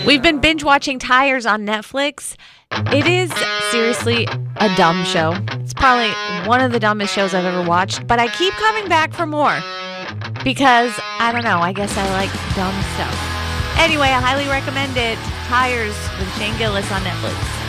We've been binge watching Tires on Netflix. It is seriously a dumb show. It's probably one of the dumbest shows I've ever watched, but I keep coming back for more because, I don't know, I guess I like dumb stuff. Anyway, I highly recommend it. Tires with Shane Gillis on Netflix.